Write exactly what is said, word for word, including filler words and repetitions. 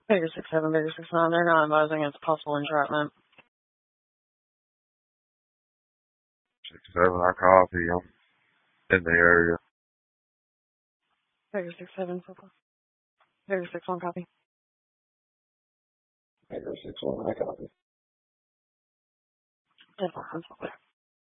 Figure six seven, figure six nine. They're not advising it's possible entrapment. Six seven, I copy. I'm in the area. Figure six seven, four. Figure six one, copy. Figure six one, I copy. ten four.